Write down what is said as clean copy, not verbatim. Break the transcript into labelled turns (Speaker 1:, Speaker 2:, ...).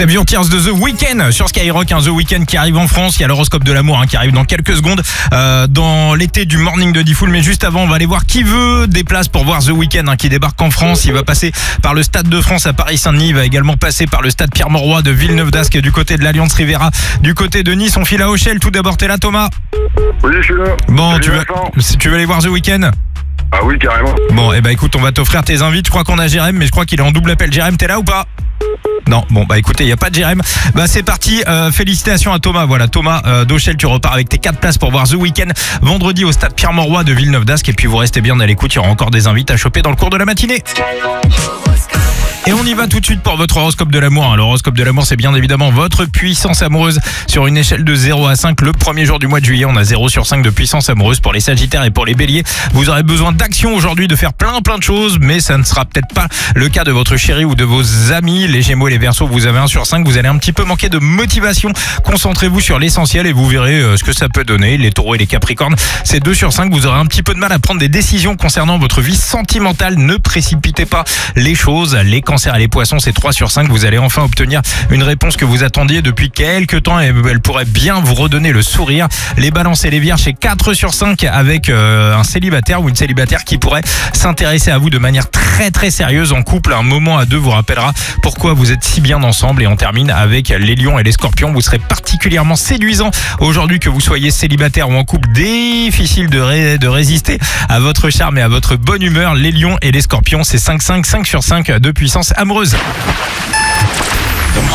Speaker 1: Seb Tears de The Weeknd sur Skyrock, The Weeknd qui arrive en France. Il y a l'horoscope de l'amour qui arrive dans quelques secondes dans l'été du Morning de Diffoul. Mais juste avant, on va aller voir qui veut des places pour voir The Weeknd qui débarque en France. Il va passer par le Stade de France à Paris-Saint-Denis. Il va également passer par le Stade Pierre-Mauroy de Villeneuve-d'Ascq du côté de l'Alliance Riviera, du côté de Nice. On file à Auchel. Tout d'abord, t'es là, Thomas?
Speaker 2: Oui, je suis là.
Speaker 1: Bon,
Speaker 2: Salut, Vincent.
Speaker 1: tu veux aller voir The Weeknd?
Speaker 2: Ah oui, carrément.
Speaker 1: Bon, écoute, on va t'offrir tes invites. Je crois qu'on a Jérém, mais je crois qu'il est en double appel. Jérém, t'es là ou pas? Non, bon écoutez, il n'y a pas de Jérém. C'est parti, félicitations à Thomas. Voilà, Thomas d'Auchel, tu repars avec tes 4 places pour voir The Weeknd vendredi au Stade Pierre-Mauroy de Villeneuve-d'Ascq. Et puis vous restez bien à l'écoute, il y aura encore des invites à choper dans le cours de la matinée. Et on y va tout de suite pour votre horoscope de l'amour. L'horoscope de l'amour, c'est bien évidemment votre puissance amoureuse sur une échelle de 0 à 5. Le premier jour du mois de juillet, on a 0 sur 5 de puissance amoureuse pour les Sagittaires et pour les Béliers. Vous aurez besoin d'action aujourd'hui, de faire plein de choses, mais ça ne sera peut-être pas le cas de votre chéri ou de vos amis. Les Gémeaux et les Verseaux, vous avez 1 sur 5. Vous allez un petit peu manquer de motivation. Concentrez-vous sur l'essentiel et vous verrez ce que ça peut donner. Les Taureaux et les Capricornes, c'est 2 sur 5. Vous aurez un petit peu de mal à prendre des décisions concernant votre vie sentimentale. Ne précipitez pas les choses. Les Cancers et les Poissons, c'est 3 sur 5. Vous allez enfin obtenir une réponse que vous attendiez depuis quelques temps et elle pourrait bien vous redonner le sourire. Les Balances et les Vierges, c'est 4 sur 5 avec un célibataire ou une célibataire qui pourrait s'intéresser à vous de manière très sérieuse en couple. Un moment à deux vous rappellera pourquoi vous êtes si bien ensemble. Et on termine avec les Lions et les Scorpions. Vous serez particulièrement séduisant aujourd'hui, que vous soyez célibataire ou en couple. Difficile de résister à votre charme et à votre bonne humeur. Les Lions et les Scorpions, c'est 5 sur 5 de puissance amoureuse.